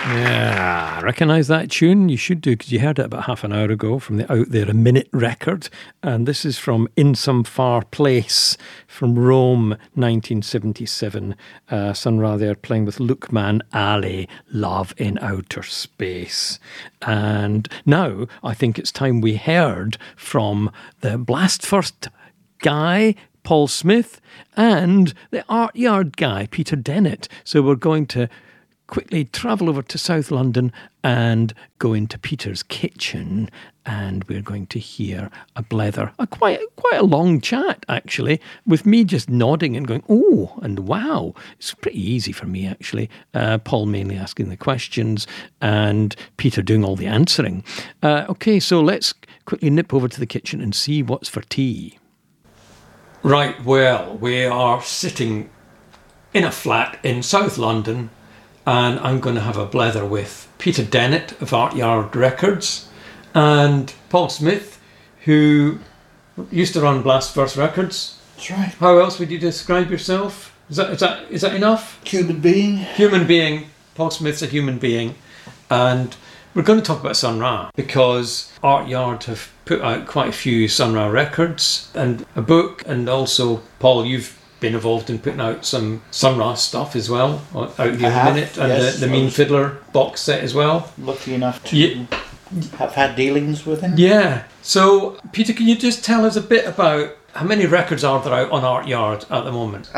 Yeah, I recognise that tune. You should do, because you heard it about half an hour ago from the Out There a Minute record. And this is from In Some Far Place from Rome, 1977. Sun Ra there playing with Lukman Ali, Love in Outer Space. And now I think it's time we heard from the Blast First guy, Paul Smith, and the Art Yard guy, Peter Dennett. So we're going to quickly travel over to South London and go into Peter's kitchen, and we're going to hear a blether, quite a long chat actually, with me just nodding and going, oh, and wow. It's pretty easy for me actually. Paul mainly asking the questions and Peter doing all the answering. Okay, so let's quickly nip over to the kitchen and see what's for tea. Right, well, we are sitting in a flat in South London, and I'm going to have a blether with Peter Dennett of Art Yard Records and Paul Smith, who used to run Blast First Records. That's right. How else would you describe yourself? Is that enough? Human being. Human being. Paul Smith's a human being. And we're going to talk about Sun Ra, because Art Yard have put out quite a few Sun Ra records and a book, and also, Paul, you've been involved in putting out some Sun Ra stuff as well, Out Here in a Minute, and yes, the Mean Fiddler box set as well. Lucky enough to have had dealings with him. Yeah. So, Peter, can you just tell us a bit about how many records are there out on Art Yard at the moment?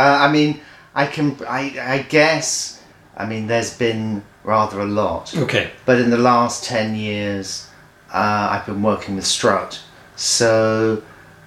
I guess, there's been rather a lot. Okay. But in the last 10 years, I've been working with Strut. So,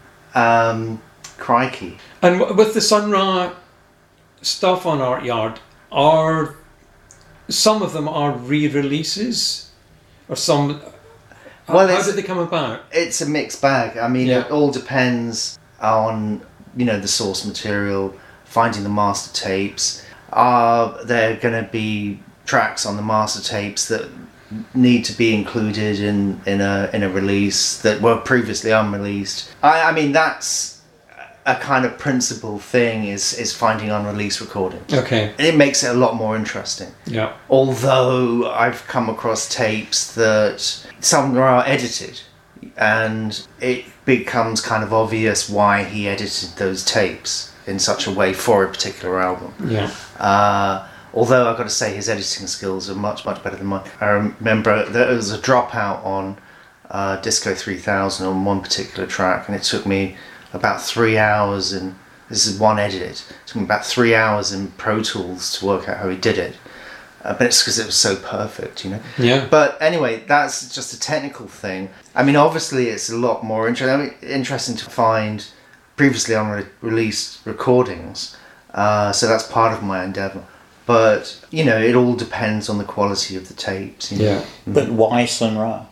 crikey. And with the Sun Ra stuff on Art Yard, are some of them are re-releases, or some? How did they come about? It's a mixed bag. It all depends on the source material, finding the master tapes. Are there going to be tracks on the master tapes that need to be included in a release that were previously unreleased? That's a kind of principal thing is finding unreleased recordings. Okay. And it makes it a lot more interesting. Yeah. Although I've come across tapes that some are edited, and it becomes kind of obvious why he edited those tapes in such a way for a particular album. Yeah. Although I've got to say his editing skills are much, much better than mine. I remember there was a dropout on Disco 3000 on one particular track, and it took me about 3 hours, and this is one edit. It took me about 3 hours in Pro Tools to work out how he did it. But it's because it was so perfect, Yeah. But anyway, that's just a technical thing. Obviously it's a lot more interesting to find previously unreleased recordings. So that's part of my endeavour. But, it all depends on the quality of the tapes. Yeah. But why Sun Ra?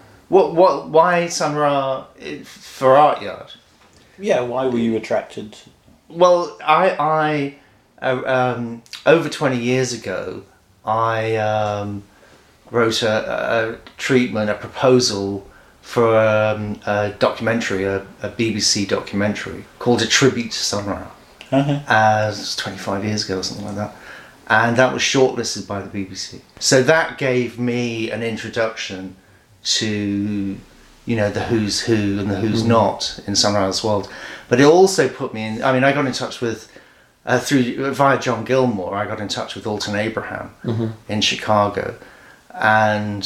Why Sun Ra for Art Yard? Yeah, why were you attracted? Well, I over 20 years ago, I wrote a proposal for a documentary, a BBC documentary called A Tribute to Sun Ra. It was 25 years ago or something like that. And that was shortlisted by the BBC. So that gave me an introduction to the who's who and the who's not in Sun Ra's world. But it also put me in, I got in touch with, via John Gilmore, I got in touch with Alton Abraham in Chicago. And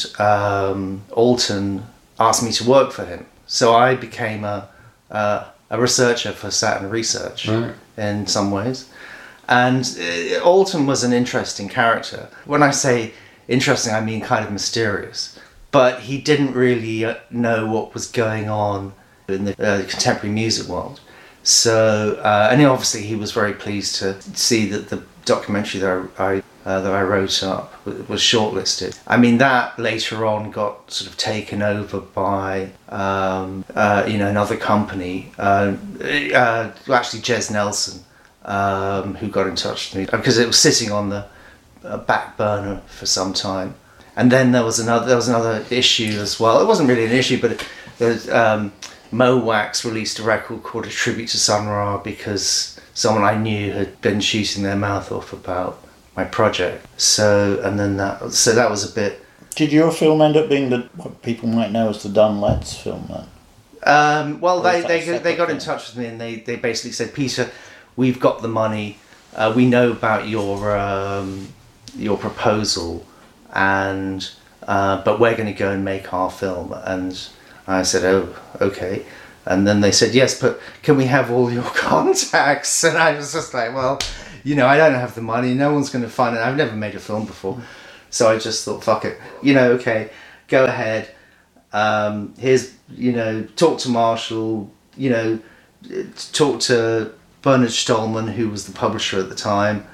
Alton asked me to work for him. So I became a researcher for Saturn Research in some ways. And Alton was an interesting character. When I say interesting, I mean kind of mysterious. But he didn't really know what was going on in the contemporary music world. So, and obviously he was very pleased to see that the documentary that I wrote up was shortlisted. That later on got sort of taken over by another company. Actually, Jez Nelson, who got in touch with me because it was sitting on the back burner for some time. And then there was another issue as well. It wasn't really an issue, but Mo Wax released a record called A Tribute to Sun Ra because someone I knew had been shooting their mouth off about my project. So that was a bit. Did your film end up being what people might know as the Don Letts film then? Well, Or is that a they separate got in film? touch with me and they basically said, Peter, we've got the money. We know about your proposal, and but we're going to go and make our film. And I said, oh, okay. And then they said, yes, but can we have all your contacts? And I was just like, well, I don't have the money. No one's going to find it. I've never made a film before. So I just thought, fuck it. Okay, go ahead. Here's, talk to Marshall, talk to Bernard Stallman, who was the publisher at the time.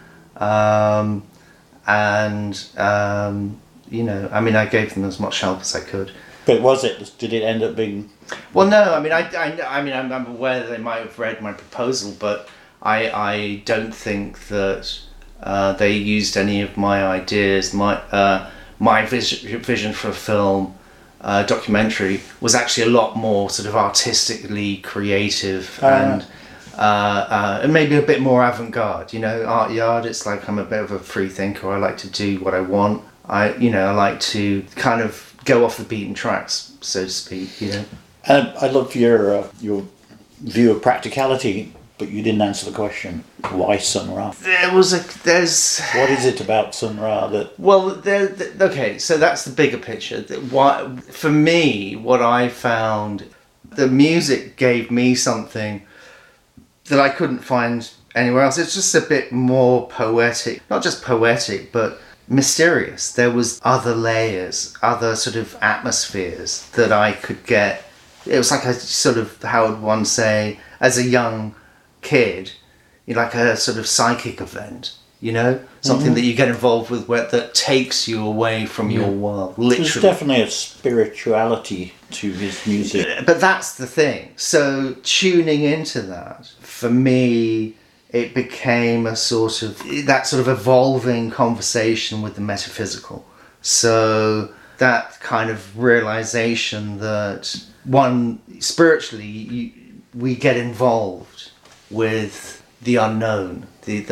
I gave them as much help as I could. But did it end up being... Well, no, I'm aware that they might have read my proposal, but I don't think that they used any of my ideas. My vision for a film, documentary, was actually a lot more sort of artistically creative and maybe a bit more avant-garde. Art Yard. It's like I'm a bit of a free thinker. I like to do what I want. I like to kind of go off the beaten tracks, so to speak. I love your view of practicality, but you didn't answer the question. Why Sun Ra? There's. What is it about Sun Ra that... Well, okay, so that's the bigger picture. For me, what I found, the music gave me something that I couldn't find anywhere else. It's just a bit more poetic. Not just poetic, but mysterious. There was other layers, other sort of atmospheres that I could get. It was like a sort of, how would one say, as a young kid, like a sort of psychic event, something that you get involved with that takes you away from your world, literally. There's definitely a spirituality to his music. But that's the thing. So tuning into that, for me, it became that sort of evolving conversation with the metaphysical. So that kind of realization that spiritually, we get involved with the unknown,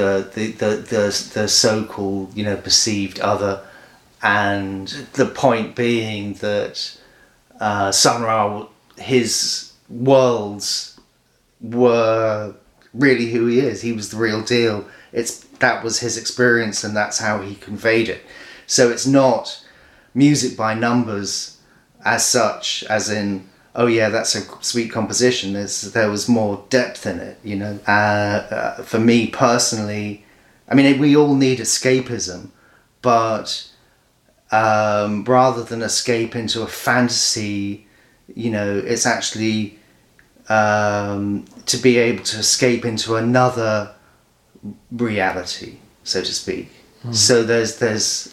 the so-called, perceived other, and the point being that Sun Ra, his worlds were really who he is. He was the real deal. That was his experience, and that's how he conveyed it. So it's not music by numbers as such, as in, oh yeah, that's a sweet composition. There was more depth in it, For me personally, we all need escapism, but rather than escape into a fantasy, it's actually to be able to escape into another reality, so to speak. So there's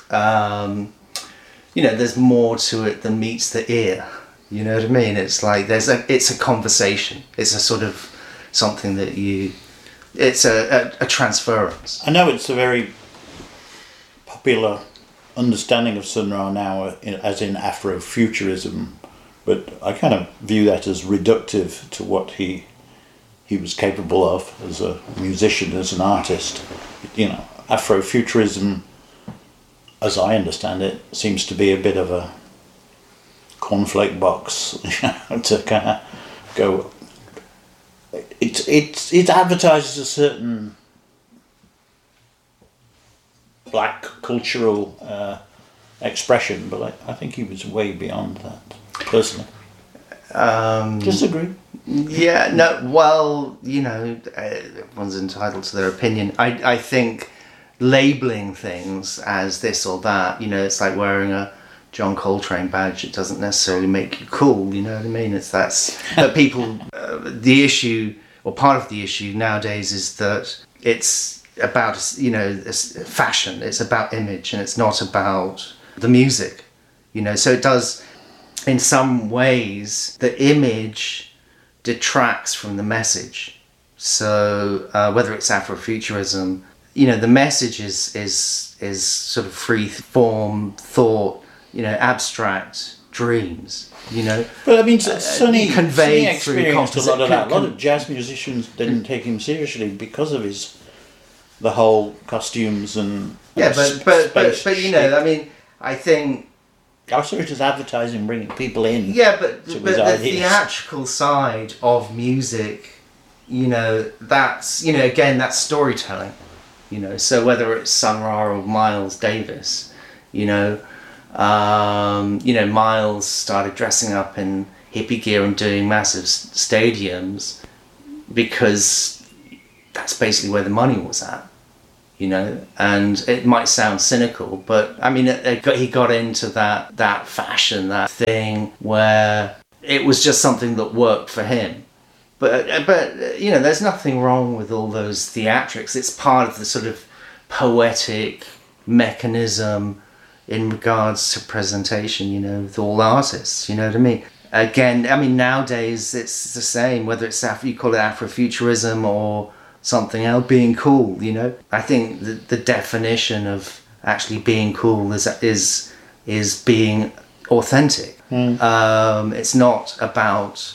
more to it than meets the ear. You know what I mean? It's like it's a conversation. It's a sort of something that it's a transference. I know it's a very popular understanding of Sun Ra now as in Afrofuturism, but I kind of view that as reductive to what he was capable of as a musician, as an artist. Afrofuturism, as I understand it, seems to be a bit of a cornflake box to kind of go. It advertises a certain black cultural expression, but I think he was way beyond that, personally. Disagree? Yeah, no, well, everyone's entitled to their opinion. I think labelling things as this or that, it's like wearing a John Coltrane badge. It doesn't necessarily make you cool, you know what I mean? But people, the issue, or part of the issue nowadays is that it's about, fashion, it's about image, and it's not about the music, so it does, in some ways, the image detracts from the message. So whether it's Afrofuturism, the message is sort of free form thought, abstract dreams, But Sonny conveyed experienced through a lot of that. A lot of jazz musicians didn't take him seriously because of the whole costumes and Yeah, but you know, I mean, I think. I saw it as advertising, bringing people in. Yeah, but to the his ideas. theatrical side of music, you know, that's, you know, again, that's storytelling. You know, so whether it's Sun Ra or Miles Davis, you know, Miles started dressing up in hippie gear and doing massive stadiums because that's basically where the money was at, you know. And it might sound cynical, but I mean, he got into that fashion, that thing where it was just something that worked for him. But you know, there's nothing wrong with all those theatrics. It's part of the sort of poetic mechanism in regards to presentation, you know, with all artists, you know what I mean? Again, I mean, nowadays it's the same, whether it's you call it Afrofuturism or something else, being cool, you know? I think the definition of actually being cool is being authentic. It's not about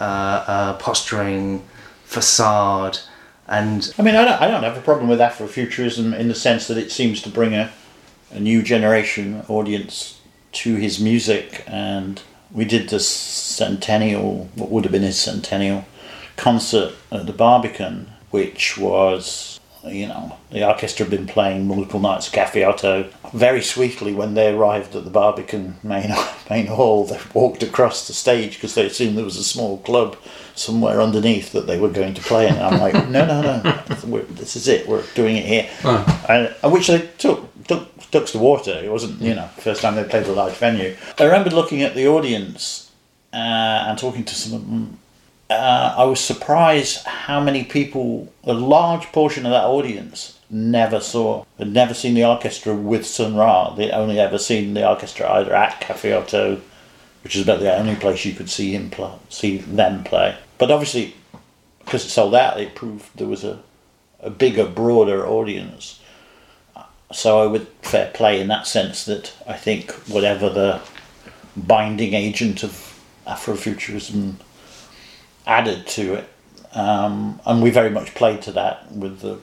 posturing, facade, and I mean, I don't have a problem with Afrofuturism in the sense that it seems to bring a new generation audience to his music. And we did this centennial, what would have been his centennial concert at the Barbican, which was, you know, the orchestra had been playing multiple nights of Cafe Otto. Very sweetly, when they arrived at the Barbican main hall, they walked across the stage because they assumed there was a small club somewhere underneath that they were going to play in. I'm like, no, this is it, we're doing it here. And which they took ducks to water. It wasn't, you know, first time they played a large venue. I remember looking at the audience and talking to some of them. I was surprised how many people, a large portion of that audience, had never seen the orchestra with Sun Ra. They'd only ever seen the orchestra either at Cafe Otto, which is about the only place you could see them play. But obviously, because it sold out, it proved there was a bigger, broader audience. So I would fair play in that sense that I think whatever the binding agent of Afrofuturism added to it, and we very much played to that with the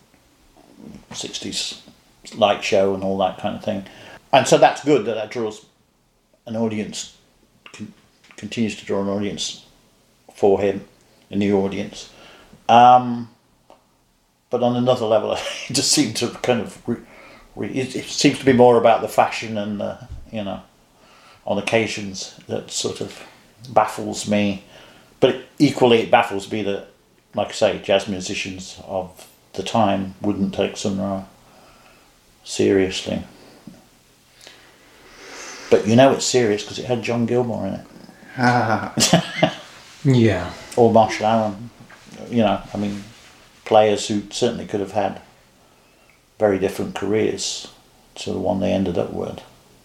60s light show and all that kind of thing. And so that's good that draws an audience, continues to draw an audience for him, a new audience. But on another level, it just seemed to kind of it seems to be more about the fashion and the, you know, on occasions that sort of baffles me. But equally, it baffles me that, like I say, jazz musicians of the time wouldn't take Sun Ra seriously. But you know it's serious because it had John Gilmore in it. Yeah. Or Marshall Allen. You know, I mean, players who certainly could have had very different careers to the one they ended up with.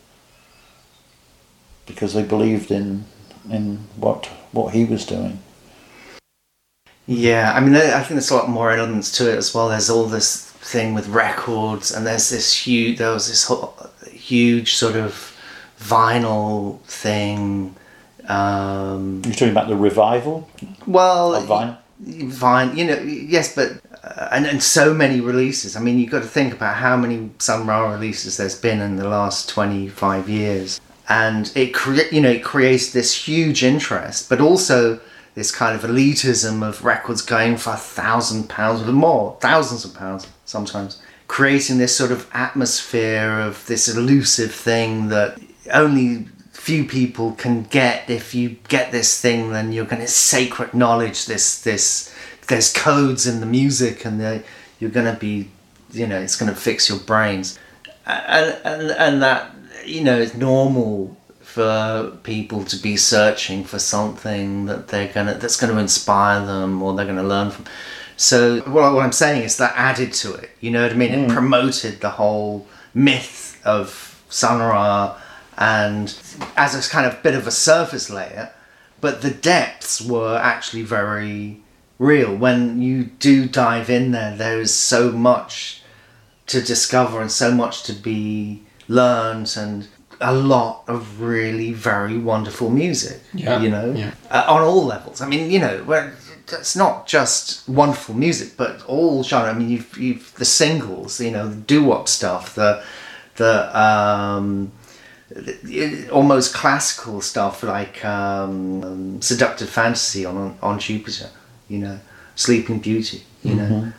Because they believed in what he was doing. Yeah, I mean, I think there's a lot more elements to it as well. There's all this thing with records, and there was this huge sort of vinyl thing. You're talking about the revival? Well, of vinyl? You know, yes, but and so many releases. I mean, you've got to think about how many Sun Ra releases there's been in the last 25 years. And it creates this huge interest, but also this kind of elitism of records going for £1,000 or more, thousands of pounds sometimes, creating this sort of atmosphere of this elusive thing that only few people can get. If you get this thing, then you're going to sacred knowledge. There's codes in the music, and you're going to be, you know, it's going to fix your brains, and that. You know, it's normal for people to be searching for something that that's going to inspire them or they're going to learn from. So what I'm saying is that added to it. You know what I mean? It promoted the whole myth of Sun Ra, and as a kind of bit of a surface layer, but the depths were actually very real. When you do dive in there is so much to discover and so much to be learned, and a lot of really very wonderful music, you know, on all levels. I mean, you know, it's not just wonderful music, but all genre. I mean, you've the singles, you know, the doo-wop stuff, the almost classical stuff like Seductive Fantasy on Jupiter, you know, Sleeping Beauty, you know,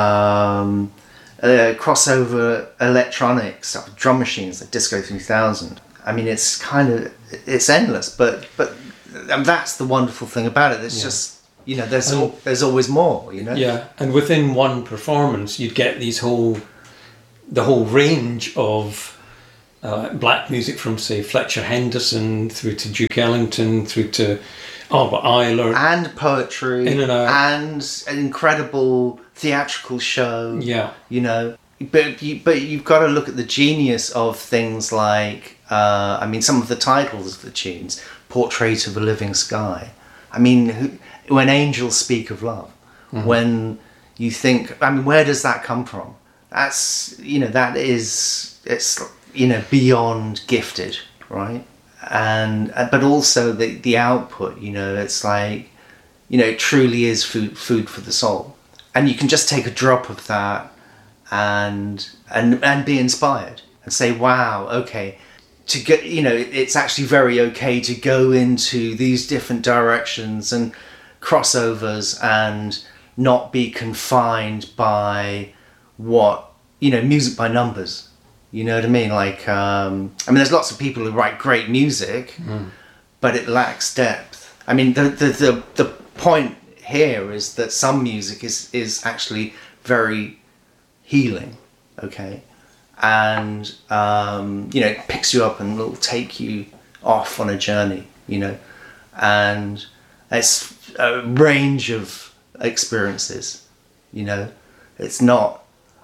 crossover electronic stuff, drum machines like Disco 3000. I mean, it's endless, but and that's the wonderful thing about it. It's just, you know, there's always more, you know. Yeah, and within one performance, you'd get the whole range of black music from, say, Fletcher Henderson through to Duke Ellington through to Albert Ayler, and poetry, in and out, and an incredible theatrical show. Yeah, you know. But you've got to look at the genius of things like, I mean, some of the titles of the tunes, Portrait of a Living Sky. I mean, when angels speak of love, when you think, I mean, where does that come from? That's, you know, it's, you know, beyond gifted, right? And, but also the output, you know, it's like, you know, it truly is food for the soul. And you can just take a drop of that and be inspired and say, wow, okay, to get, you know, it's actually very okay to go into these different directions and crossovers and not be confined by what, you know, music by numbers. You know what I mean? Like, I mean, there's lots of people who write great music, but it lacks depth. I mean, the point here is that some music is actually very healing, okay, and you know, it picks you up and will take you off on a journey, you know, and it's a range of experiences, you know. It's not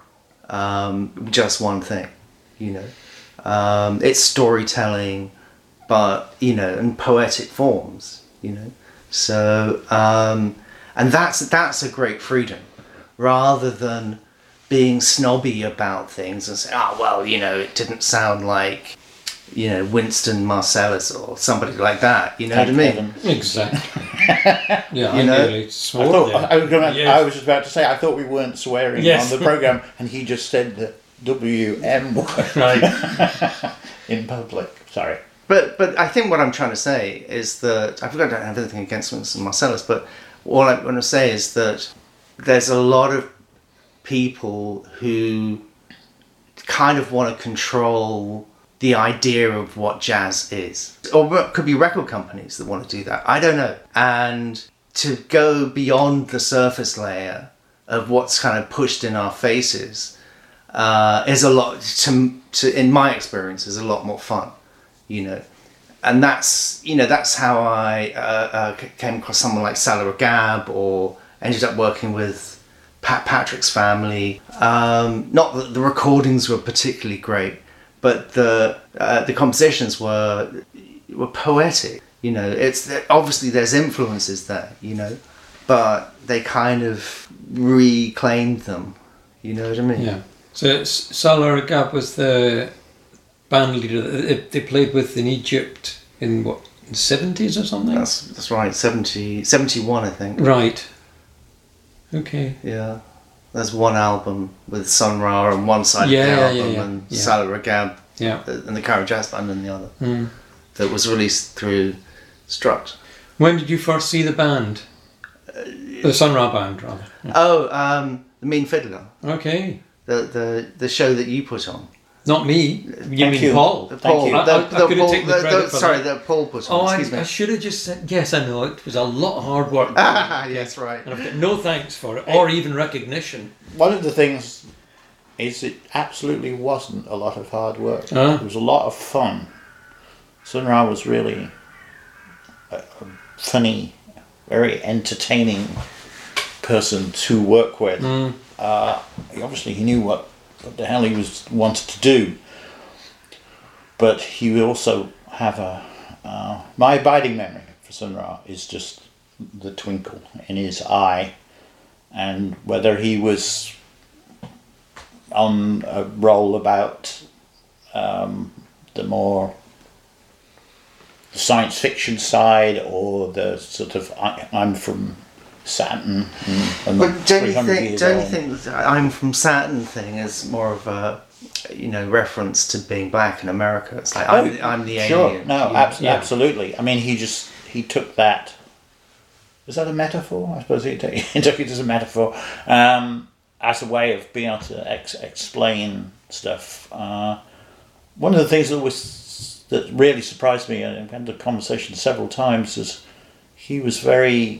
just one thing, you know. It's storytelling, but, you know, in poetic forms, you know. So and that's a great freedom, rather than being snobby about things and say, oh, well, you know, it didn't sound like, you know, Winston Marsalis or somebody like that, you know what I mean? Exactly. Yeah, you know? nearly swore there. I was just about to say, I thought we weren't swearing on the programme, and he just said the WM word Right. in public. Sorry. But I think what I'm trying to say is that, I don't have anything against Winston Marsalis, but all I want to say is that there's a lot of people who kind of want to control the idea of what jazz is. Or it could be record companies that want to do that. I don't know. And to go beyond the surface layer of what's kind of pushed in our faces is a lot, to in my experience, is a lot more fun, you know. And that's, you know, that's how I came across someone like Salah Agab, or ended up working with Pat Patrick's Family. Not that the recordings were particularly great, but the compositions were poetic. You know, it's obviously there's influences there, you know, but they kind of reclaimed them. You know what I mean? Yeah. So Salah Agab was the band leader that they played with in Egypt in what, in the 70s or something? That's right, 71 I think. Right. Okay. Yeah. There's one album with Sun Ra on one side of the album and Salah Agab and the Cairo Jazz Band on the other. That was released through Strut. When did you first see the band? The Sun Ra band, rather. Yeah. Oh, The Mean Fiddler. Okay. The show that you put on. Not me. You mean Paul? Paul. I could have taken the credit for sorry, that. that Paul put on. Excuse me. I should have just said, yes, I know, it was a lot of hard work. Yes, right. And I've got no thanks for it, or even recognition. One of the things is it absolutely wasn't a lot of hard work. It was a lot of fun. Sun Ra was really a funny, very entertaining person to work with. Obviously he knew what the hell he wanted to do, but he would also have my abiding memory for Sun Ra is just the twinkle in his eye, and whether he was on a roll about the more science fiction side or the sort of I'm from Saturn and But don't you 300 think? years Don't you old. think that I'm from Saturn thing is more of a, reference to being black in America? It's like I'm the Sure, alien. no, Yeah. absolutely. I mean, he took that. Is that a metaphor? I suppose he took it as a metaphor, as a way of being able to explain stuff. One of the things that really surprised me, and I've had the conversation several times, is he was very.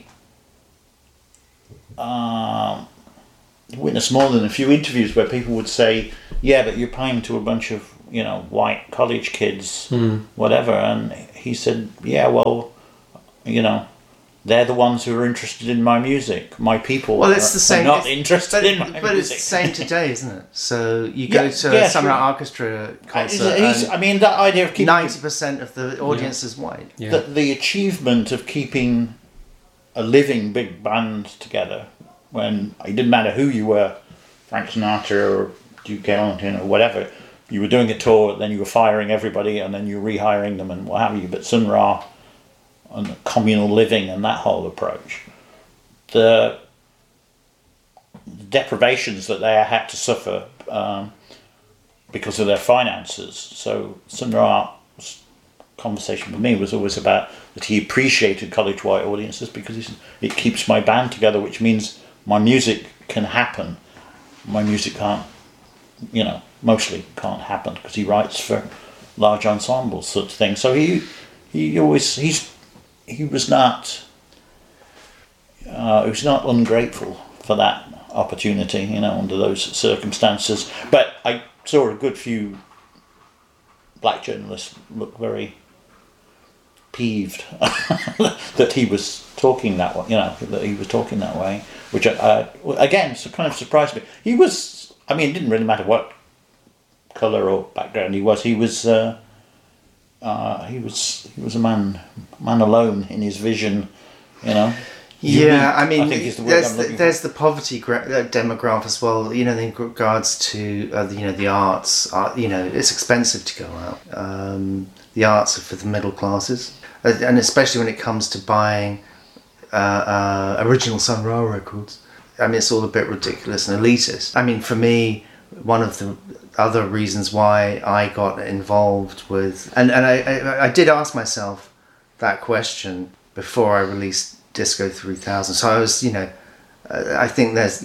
Witnessed more than a few interviews where people would say, "Yeah, but you're playing to a bunch of white college kids, whatever," and he said, "Yeah, well, they're the ones who are interested in my music. My people Well, it's the same. are not interested in my but music." it's the same today, isn't it? So you go Yeah, to yeah, a Summer sure. Orchestra concert, I mean, that idea of keeping 90% of the audience is white. Yeah. the achievement of keeping a living big band together, when it didn't matter who you were, Frank Sinatra or Duke Ellington or whatever, you were doing a tour, then you were firing everybody and then you were rehiring them and what have you. But Sun Ra and communal living and that whole approach, the deprivations that they had to suffer because of their finances. So Sun Ra's conversation with me was always about that he appreciated college white audiences because it keeps my band together, which means my music can happen. My music can't, mostly can't happen because he writes for large ensembles, sort of thing. So he was not ungrateful for that opportunity, under those circumstances. But I saw a good few black journalists look very peeved that he was talking that way, which again kind of surprised me. He was, I mean, it didn't really matter what colour or background he was. He was a man alone in his vision, Yeah, I mean, I think is the word I'm looking there's the poverty demographic as well. In regards to the arts, it's expensive to go out. The arts are for the middle classes, and especially when it comes to buying original Sun Ra records. I mean, it's all a bit ridiculous and elitist. I mean, for me, one of the other reasons why I got involved with, and I did ask myself that question before I released Disco 3000. So I was, I think there's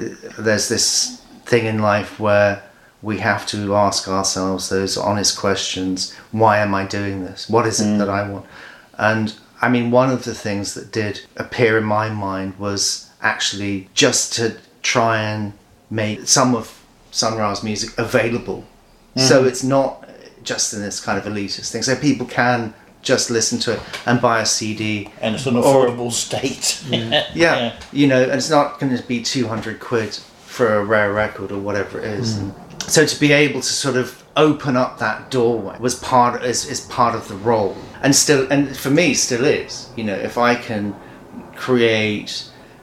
this thing in life where we have to ask ourselves those honest questions. Why am I doing this? What is it that I want? And I mean, one of the things that did appear in my mind was actually just to try and make some of Sun Ra's music available. So it's not just in this kind of elitist thing. So people can just listen to it and buy a CD. And it's an affordable state. Yeah. And it's not going to be 200 quid for a rare record or whatever it is. And so to be able to sort of open up that doorway was is part of the role, and for me still is. If I can create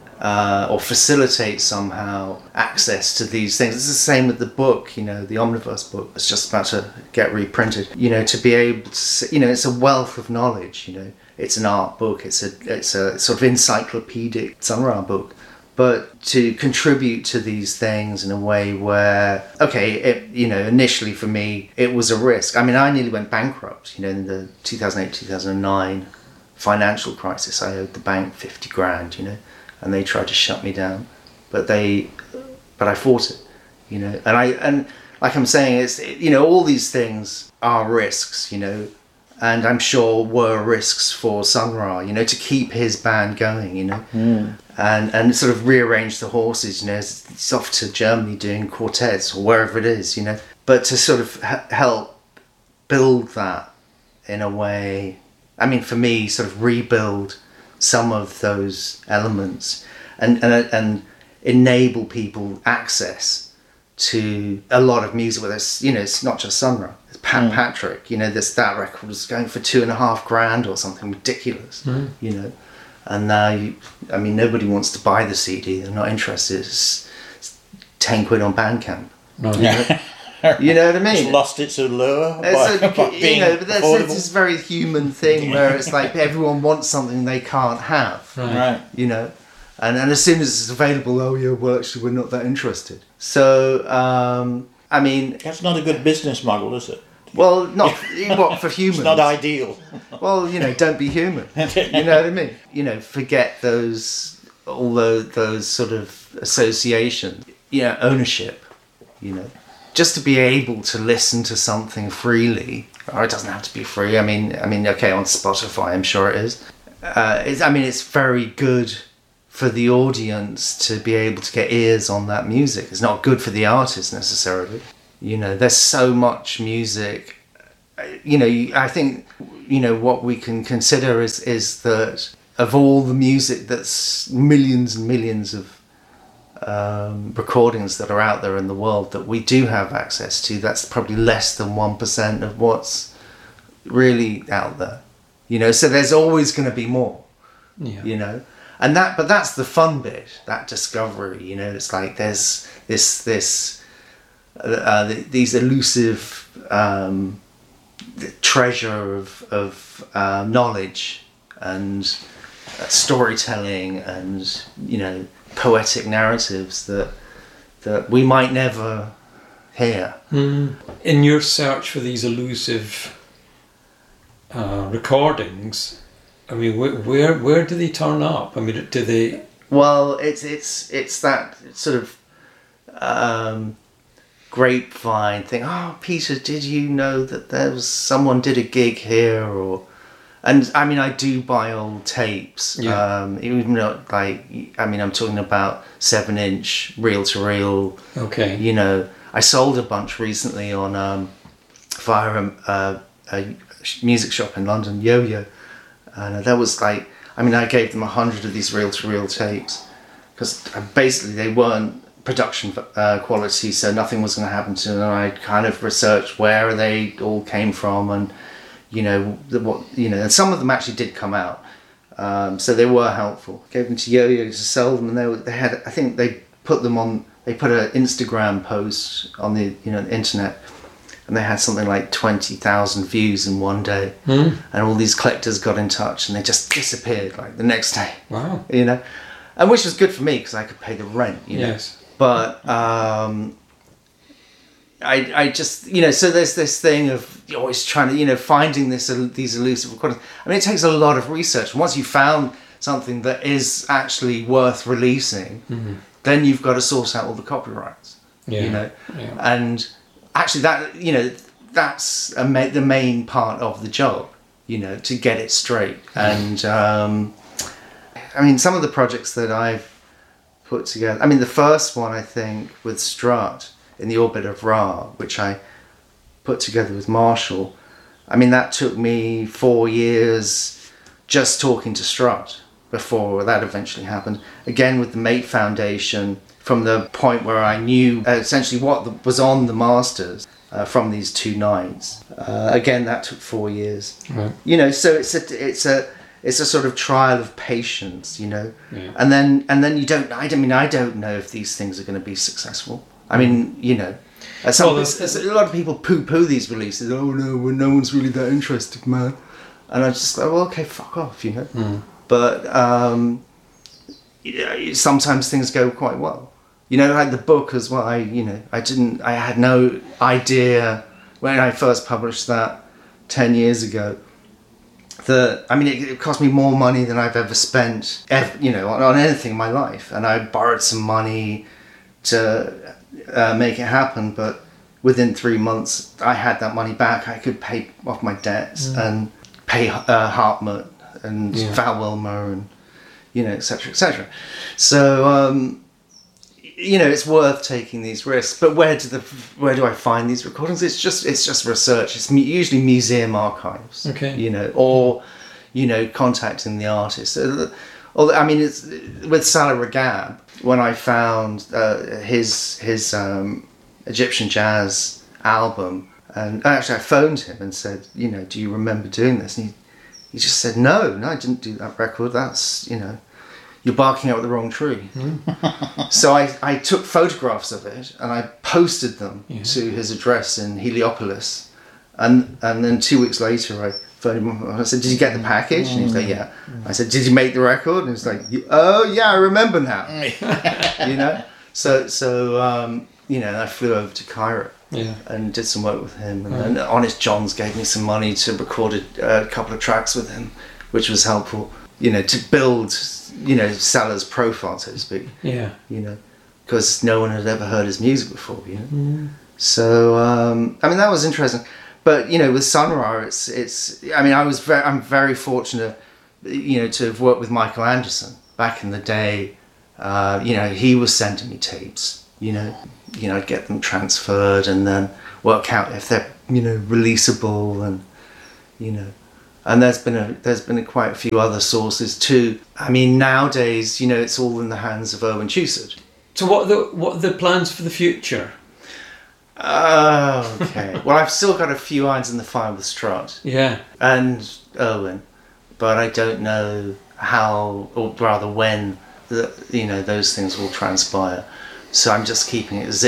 or facilitate somehow access to these things. It's the same with the book, the Omnibus book. It's just about to get reprinted. To be able to, it's a wealth of knowledge. It's an art book. It's a sort of encyclopedic Sun Ra book. But to contribute to these things in a way where, initially for me it was a risk. I mean, I nearly went bankrupt. In the 2008-2009 financial crisis, I owed the bank 50 grand. And they tried to shut me down, but I fought it, and like I'm saying, it's, all these things are risks, and I'm sure were risks for Sun Ra, to keep his band going, and sort of rearrange the horses, it's off to Germany doing quartets or wherever it is, but to sort of help build that in a way, I mean, for me, sort of rebuild some of those elements and enable people access to a lot of music, whether it's, it's not just Sun Ra, it's Pat Patrick, that record was going for $2.5 grand or something ridiculous, and now nobody wants to buy the CD, they're not interested, it's 10 quid on Bandcamp. You know what I mean? It's lost its allure. But there's this very human thing where it's like everyone wants something they can't have. Right. And as soon as it's available, oh yeah, well actually we're not that interested. So I mean, That's not a good business model, is it? well, not what for humans. It's not ideal. Well, don't be human. You know what I mean? Forget all those sort of associations. Ownership. Just to be able to listen to something freely, or it doesn't have to be free. I mean, okay, on Spotify, I'm sure it is. It's very good for the audience to be able to get ears on that music. It's not good for the artist necessarily. There's so much music. I think what we can consider is that of all the music, that's millions and millions of recordings that are out there in the world that we do have access to, that's probably less than 1% of what's really out there. So there's always going to be more. Yeah. But that's the fun bit, that discovery. It's like there's these elusive treasure of knowledge and storytelling and poetic narratives that we might never hear. In your search for these elusive recordings, I mean, where do they turn up? I mean, do they? Well, it's that sort of grapevine thing. Oh, Peter, did you know that someone did a gig here? And I mean, I do buy old tapes. Yeah. Even though, I'm talking about 7-inch reel-to-reel. Okay. I sold a bunch recently on via a music shop in London, Yo-Yo. And that was I gave them 100 of these reel-to-reel tapes because basically they weren't production quality, so nothing was going to happen to them. And I kind of researched where they all came from, and and some of them actually did come out, so they were helpful. Gave them to Yo-Yo to sell them, and they had, I think they put an Instagram post on the internet. And they had something like 20,000 views in one day. And all these collectors got in touch and they just disappeared like the next day. Wow. And which was good for me because I could pay the rent, Yes. But I just, so there's this thing of you're always trying to, finding these elusive recordings. I mean, it takes a lot of research. Once you've found something that is actually worth releasing, then you've got to sort out all the copyrights, Yeah. And actually, that's the main part of the job, to get it straight. And some of the projects that I've put together. The first one I think with Strut in the Orbit of Ra, which I put together with Marshall. That took me 4 years just talking to Strut before that eventually happened. Again with the Mate Foundation. From the point where I knew essentially what was on the masters from these 2 nights. Again, that took 4 years. Right. So it's a sort of trial of patience. Yeah. And then you don't. I don't know if these things are going to be successful. There's a lot of people poo-poo these releases. Oh no, no one's really that interested, man. And I just go, well, okay, fuck off, But sometimes things go quite well. Like the book as well. I had no idea when I first published that 10 years ago that, it cost me more money than I've ever spent, on anything in my life. And I borrowed some money to make it happen, but within 3 months I had that money back. I could pay off my debts and pay Hartmut and Val Wilmer and, etc., etc. So, it's worth taking these risks. But where do I find these recordings? It's just research. It's usually museum archives. Okay. Or contacting the artist. It's with Salah Regab. When I found his Egyptian jazz album, and actually I phoned him and said, do you remember doing this? And he just said, no, I didn't do that record. That's you're barking up the wrong tree. So I took photographs of it and I posted them to his address in Heliopolis. And then 2 weeks later I phoned him. I said, "Did you get the package?" And he was like, "Yeah." I said, "Did you make the record?" And he was like, "Oh yeah, I remember now." You know, so you know, I flew over to Cairo. Yeah. And did some work with him, and then Honest Johns gave me some money to record a couple of tracks with him, which was helpful, you know, to build, you know, Salah's profile, so to speak. Yeah. You know, because no one had ever heard his music before, you know. So I mean, that was interesting, but you know, with Sun Ra, it's. I mean, I'm very fortunate, you know, to have worked with Michael Anderson back in the day. You know, he was sending me tapes. You know, I'd get them transferred and then work out if they're, you know, releasable, and you know, and there's been quite a few other sources too. I mean, nowadays, you know, it's all in the hands of Owen Chusard. So what are the plans for the future? Oh, okay. Well, I've still got a few irons in the fire with Strut. Yeah. And Owen, but I don't know how, or rather when, you know, those things will transpire. So I'm just keeping it